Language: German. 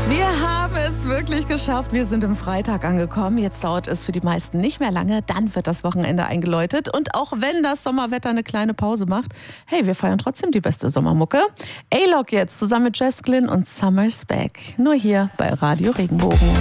Wir haben es wirklich geschafft. Wir sind im Freitag angekommen. Jetzt dauert es für die meisten nicht mehr lange. Dann wird das Wochenende eingeläutet. Und auch wenn das Sommerwetter eine kleine Pause macht, hey, wir feiern trotzdem die beste Sommermucke. A-Log jetzt zusammen mit Jess Glynn und Summer's Back. Nur hier bei Radio Regenbogen.